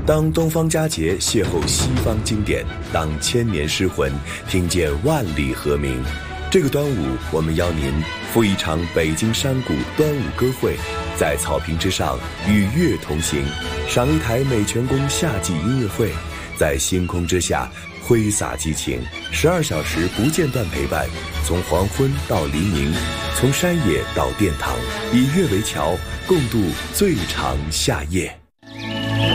当东方佳节邂逅西方经典，当千年诗魂听见万里和鸣。这个端午，我们邀您赴一场北京山谷端午歌会，在草坪之上与月同行，赏一台美泉宫夏季音乐会，在星空之下挥洒激情，12小时不间断陪伴，从黄昏到黎明，从山野到殿堂，以月为桥，共度最长夏夜。